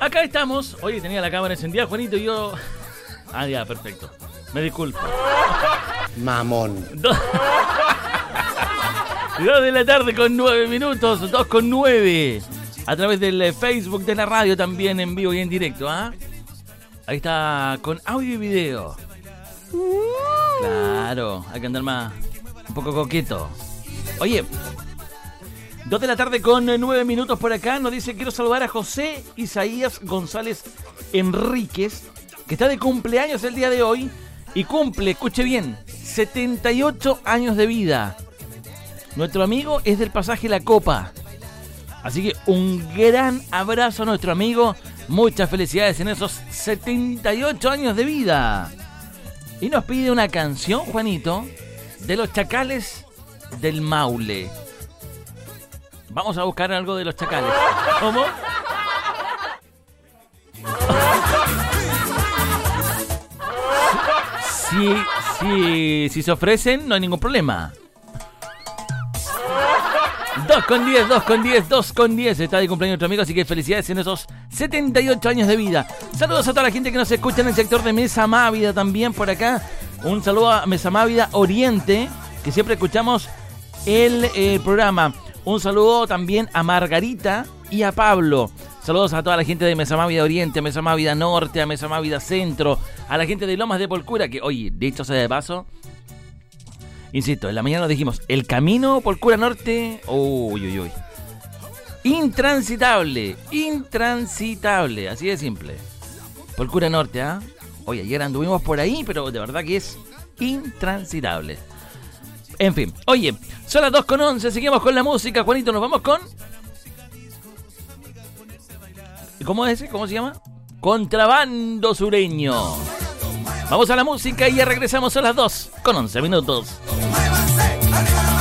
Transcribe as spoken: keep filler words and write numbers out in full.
Acá estamos. Oye, tenía la cámara encendida, Juanito, y yo... Ah, ya, perfecto. Me disculpo. Mamón. Dos... Dos de la tarde con nueve minutos, dos con nueve. A través del Facebook de la radio también en vivo y en directo, ¿ah? ¿eh? Ahí está, con audio y video. Claro, hay que andar más, un poco coqueto. Oye, dos de la tarde con nueve minutos por acá. Nos dice, quiero saludar a José Isaías González Enríquez, que está de cumpleaños el día de hoy. Y cumple, escuche bien, setenta y ocho años de vida. Nuestro amigo es del pasaje La Copa. Así que un gran abrazo a nuestro amigo. Muchas felicidades en esos setenta y ocho años de vida. Y nos pide una canción, Juanito, de los Chacales del Maule. Vamos a buscar algo de los Chacales. ¿Cómo? Si, si, si se ofrecen, no hay ningún problema. dos con diez, dos con diez, dos con diez. Está de cumpleaños nuestro amigo, así que felicidades en esos setenta y ocho años de vida. Saludos a toda la gente que nos escucha en el sector de Mesa Mávida también por acá. Un saludo a Mesa Mávida Oriente, que siempre escuchamos el eh, programa. Un saludo también a Margarita y a Pablo. Saludos a toda la gente de Mesa Mávida Oriente, a Mesa Mávida Norte, a Mesa Mávida Centro, a la gente de Lomas de Polcura, que, oye, dicho sea de paso, insisto, en la mañana nos dijimos, el camino Polcura Norte, uy, uy, uy, intransitable, intransitable, así de simple. Polcura Norte, ¿ah? ¿eh? Oye, ayer anduvimos por ahí, pero de verdad que es intransitable. En fin, oye, son las dos con once, seguimos con la música, Juanito, nos vamos con... ¿Cómo es ese? ¿Cómo se llama? Contrabando Sureño. Vamos a la música y ya regresamos a las dos con once minutos. Muévase,